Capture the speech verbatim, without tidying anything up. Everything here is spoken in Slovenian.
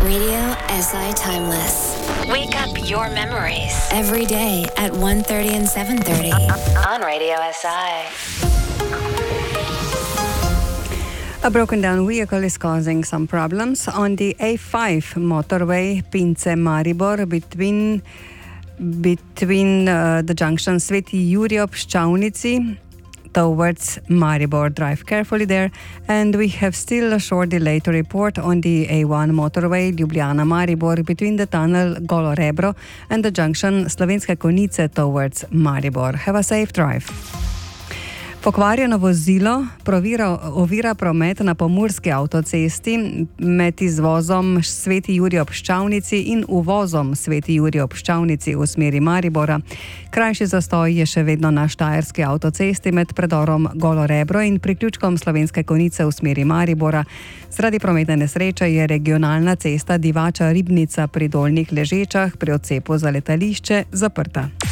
Radio S I Timeless. Wake up your memories. Every day at one thirty and seven thirty. On Radio S I. A broken down vehicle is causing some problems on the A five motorway Pince-Maribor between between uh, the junction Sveti Jurij ob Ščavnici towards Maribor. Drive carefully there. And we have still a short delay to report on the A one motorway Ljubljana-Maribor between the tunnel Golo Rebro and the junction Slovenske Konjice towards Maribor. Have a safe drive. Pokvarjeno vozilo provira, ovira promet na pomurski avtocesti med izvozom Sveti Jurij ob Ščavnici in uvozom Sveti Jurij ob Ščavnici v smeri Maribora. Krajši zastoj je še vedno na štajerski avtocesti med predorom Golo Rebro in priključkom Slovenske Konjice v smeri Maribora. Zaradi prometne nesreče je regionalna cesta Divača Ribnica pri Dolnjih Ležečah pri odcepu za letališče zaprta.